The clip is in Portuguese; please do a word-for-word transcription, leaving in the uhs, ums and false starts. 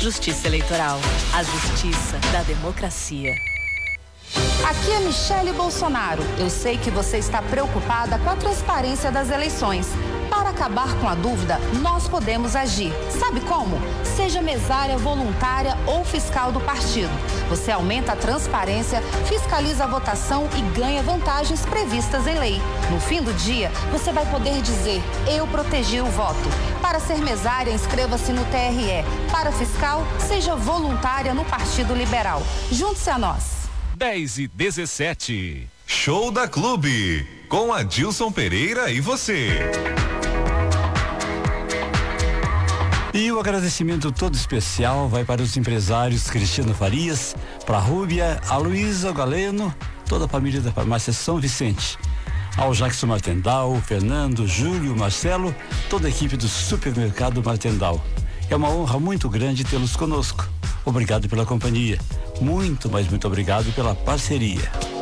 Justiça Eleitoral, a justiça da democracia. Aqui é Michele Bolsonaro. Eu sei que você está preocupada com a transparência das eleições. Para acabar com a dúvida, nós podemos agir. Sabe como? Seja mesária, voluntária ou fiscal do partido. Você aumenta a transparência, fiscaliza a votação e ganha vantagens previstas em lei. No fim do dia, você vai poder dizer: eu protegi o voto. Para ser mesária, inscreva-se no T R E. Para fiscal, seja voluntária no Partido Liberal. Junte-se a nós. dez e dezessete. Show da Clube, com Adilson Pereira e você. E o agradecimento todo especial vai para os empresários Cristiano Farias, para a Rúbia, a Luísa Galeno, toda a família da farmácia São Vicente. Ao Jackson Martendal, Fernando, Júlio, Marcelo, toda a equipe do Supermercado Martendal. É uma honra muito grande tê-los conosco. Obrigado pela companhia. Muito, mas muito obrigado pela parceria.